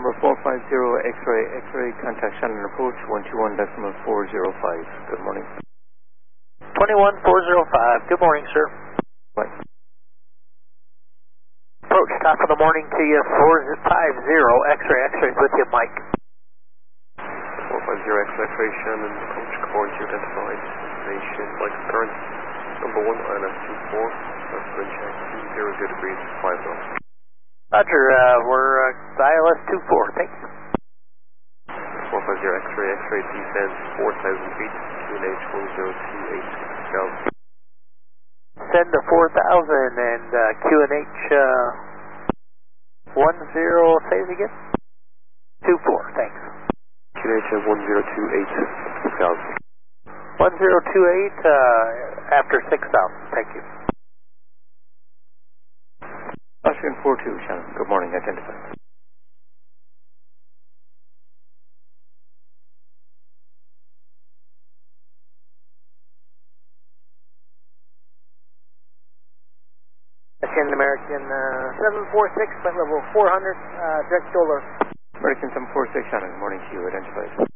number 450, X-ray, X-ray, contact Shannon approach 121.405. Good morning. 21405, good morning, sir. Right. Approach, top of the morning to you, 450, X-ray, X-ray's with you, Mike. 450, X-ray, Shannon approach, call to identified destination, Mike current, number 1, ILS 24, that's wind check, 200 degrees, 5 knots. Roger, we're ILS 24, thank you. 450 X-ray, X-ray descend 4,000 feet, QNH 1028, Cal. Send to 4,000 and QNH 10, say it again? 24, thanks. QNH 1028, Cal. 1028 after 6,000, thank you. Austrian 42, Shannon. Good morning, identified. Austrian American 746, flight level 400, direct Doler. American 746, Shannon. Good morning to you, identified.